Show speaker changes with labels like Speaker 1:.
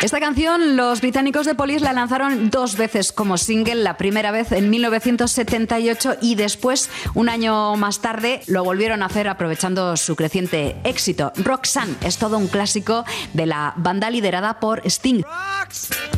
Speaker 1: Esta canción los británicos de Police la lanzaron 2 veces como single, la primera vez en 1978 y después, un año más tarde, lo volvieron a hacer aprovechando su creciente éxito. Roxanne es todo un clásico de la banda liderada por Sting.